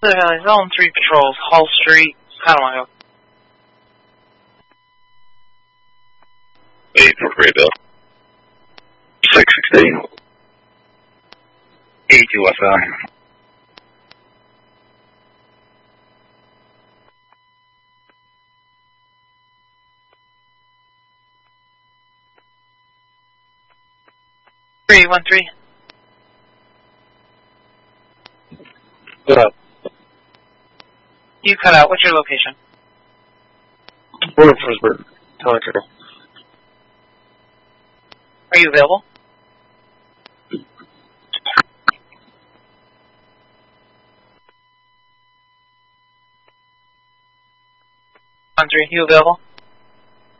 Zone 3 patrols, Hall Street, Conemaugh. 8 for Graybill. 616. 82 West Valley. Three 13. What up? You cut out. What's your location? We're in Frisburg. Conquer. Are you available? 13, you available?